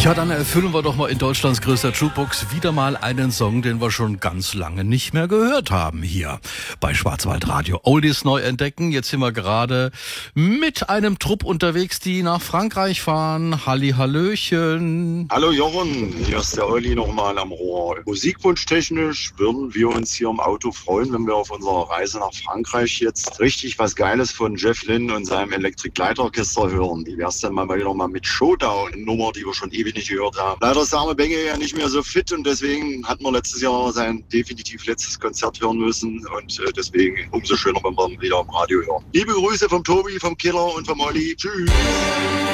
Ja, dann erfüllen wir doch mal in Deutschlands größter Jukebox wieder mal einen Song, den wir schon ganz lange nicht mehr gehört haben hier bei Schwarzwaldradio. Oldies neu entdecken. Jetzt sind wir gerade mit einem Trupp unterwegs, die nach Frankreich fahren. Hallihallöchen. Hallo Jochen, hier ist der Olli nochmal am Rohr. Musikwunschtechnisch würden wir uns hier im Auto freuen, wenn wir auf unserer Reise nach Frankreich jetzt richtig was Geiles von Jeff Lynne und seinem Electric Light Orchester hören. Die wär's dann mal wieder mal mit Showdown, eine Nummer, die wir schon ewig nicht gehört haben. Leider ist der arme Benge ja nicht mehr so fit und deswegen hatten wir letztes Jahr sein definitiv letztes Konzert hören müssen und deswegen umso schöner, wenn wir ihn wieder im Radio hören. Liebe Grüße vom Tobi, vom Killer und vom Olli. Tschüss.